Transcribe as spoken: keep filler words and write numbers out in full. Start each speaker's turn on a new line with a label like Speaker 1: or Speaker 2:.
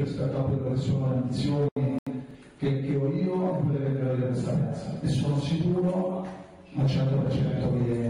Speaker 1: rispetto a quelle che sono le ambizioni che, che ho io e quelle che deve avere questa piazza, e sono sicuro al cento per cento che